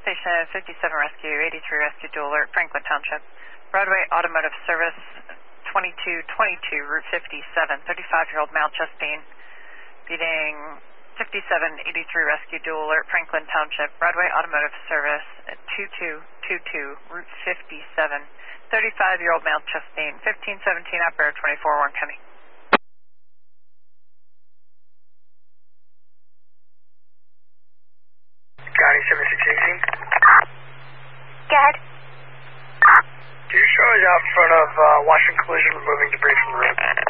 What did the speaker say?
Station 57 Rescue, 83 Rescue Dual Alert, Franklin Township. Broadway Automotive Service 2222, Route 57, 35-year-old male chest pain, beating 5783 Rescue Dual Alert, Franklin Township. Broadway Automotive Service 2222, Route 57, 35-year-old male chest pain, 1517 operator 24 Warren County. County 7618. Go ahead. Do you show us out in front of Washington Collision removing debris from the road?